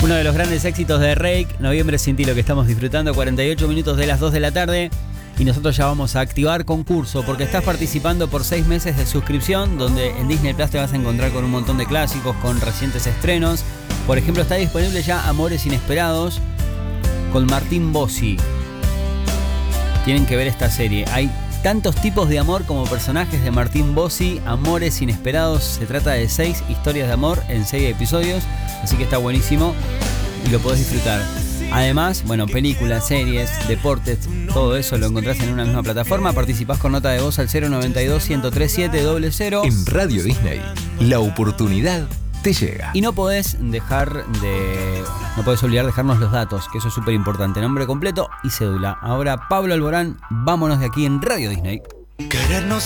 Uno de los grandes éxitos de Reik, Noviembre sin ti, lo que estamos disfrutando, 48 minutos de las 2 de la tarde. Y nosotros ya vamos a activar concurso porque estás participando por 6 meses de suscripción, donde en Disney Plus te vas a encontrar con un montón de clásicos, con recientes estrenos. Por ejemplo, está disponible ya Amores Inesperados con Martín Bossi. Tienen que ver esta serie. Hay tantos tipos de amor como personajes de Martín Bossi. Amores Inesperados, se trata de 6 historias de amor en 6 episodios, así que está buenísimo y lo podés disfrutar. Además, bueno, películas, series, deportes, todo eso lo encontrás en una misma plataforma. Participás con nota de voz al 092-103-700. En Radio Disney, la oportunidad te llega. Y no podés olvidar dejarnos los datos, que eso es súper importante. Nombre completo y cédula. Ahora, Pablo Alborán, vámonos de aquí en Radio Disney. Querernos